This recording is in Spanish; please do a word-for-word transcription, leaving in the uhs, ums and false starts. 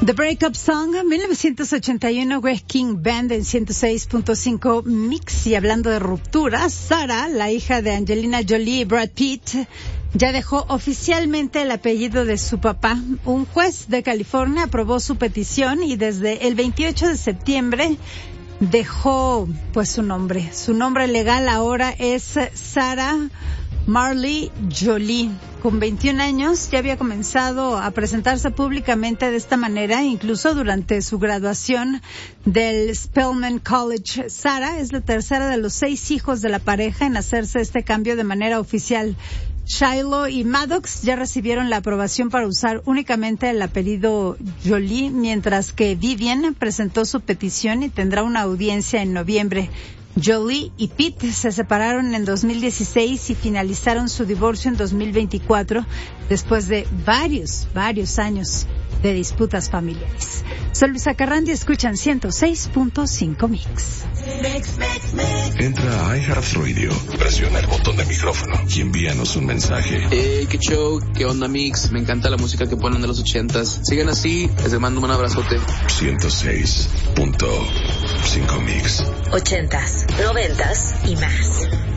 The Breakup Song, mil novecientos ochenta y uno, Greg King Band en ciento seis punto cinco Mix. Y hablando de rupturas, Sarah, la hija de Angelina Jolie y Brad Pitt, ya dejó oficialmente el apellido de su papá. Un juez de California aprobó su petición y desde el veintiocho de septiembre dejó pues su nombre. Su nombre legal ahora es Sarah Marley Jolie. Con veintiún años ya había comenzado a presentarse públicamente de esta manera, incluso durante su graduación del Spelman College. Sarah es la tercera de los seis hijos de la pareja en hacerse este cambio de manera oficial. Shiloh y Maddox ya recibieron la aprobación para usar únicamente el apellido Jolie, mientras que Vivian presentó su petición y tendrá una audiencia en noviembre. Jolie y Pitt se separaron en dos mil dieciséis y finalizaron su divorcio en dos mil veinticuatro después de varios, varios años de disputas familiares. Soy Luisa Carrandi, escuchan ciento seis punto cinco Mix. Entra a iHeartRadio, presiona el botón de micrófono y envíanos un mensaje. Hey, qué show, qué onda Mix, me encanta la música que ponen de los ochentas. Sigan así, les mando un abrazote. ciento seis punto cinco Mix. Ochentas, noventas y más.